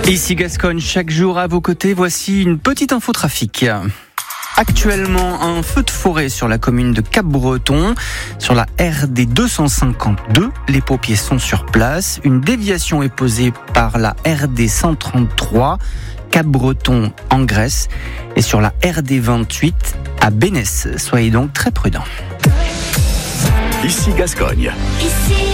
Ici Gascogne, chaque jour à vos côtés, voici une petite info trafic. Actuellement, un feu de forêt sur la commune de Cap-Breton, sur la RD 252. Les pompiers sont sur place. Une déviation est posée par la RD 133, Cap-Breton en Grèce, et sur la RD 28 à Bénès. Soyez donc très prudents. Ici Gascogne. Ici